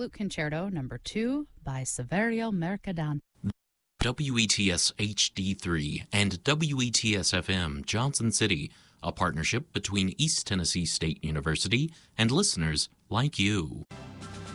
Flute Concerto No. 2 by Saverio Mercadante. WETS HD3 and WETS FM Johnson City, a partnership between East Tennessee State University and listeners like you.